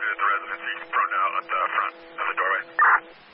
the residency, prone out at the front of the doorway.